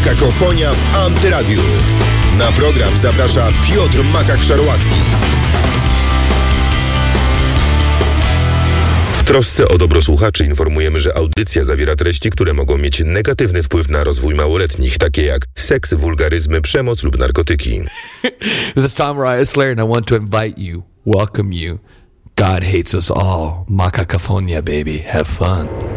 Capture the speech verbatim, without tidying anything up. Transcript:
Makakofonia w Antyradiu. Na program zaprasza Piotr Makak-Szarłacki. W trosce o dobro słuchaczy informujemy, że audycja zawiera treści, które mogą mieć negatywny wpływ na rozwój małoletnich, takie jak seks, wulgaryzmy, przemoc lub narkotyki. This is Tom Riesler and I want to invite you, welcome you. God hates us all. Makakofonia, baby. Have fun.